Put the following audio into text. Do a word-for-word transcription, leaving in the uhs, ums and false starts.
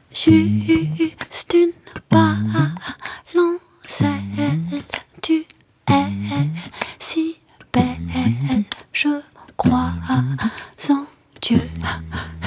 Juste une balancelle, tu es si belle, je crois en Dieu.